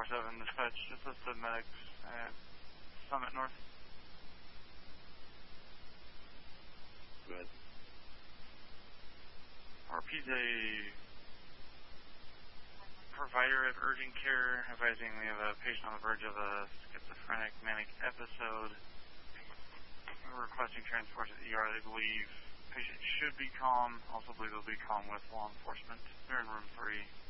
4-7 dispatch, just listed medics at Summit North. Good. RP's a provider of urgent care, advising we have a patient on the verge of a schizophrenic manic episode. We're requesting transport to the ER. They believe patient should be calm. Also believe they'll be calm with law enforcement. They're in room 3.